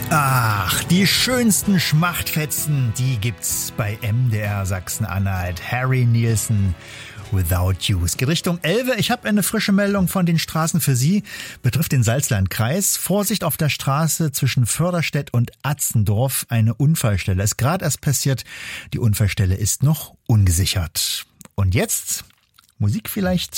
Ach, die schönsten Schmachtfetzen, die gibt's bei MDR Sachsen-Anhalt. Harry Nilsson, Without You. Es geht Richtung Elbe. Ich habe eine frische Meldung von den Straßen für Sie. Betrifft den Salzlandkreis. Vorsicht auf der Straße zwischen Förderstedt und Atzendorf. Eine Unfallstelle ist gerade erst passiert. Die Unfallstelle ist noch ungesichert. Und jetzt Musik vielleicht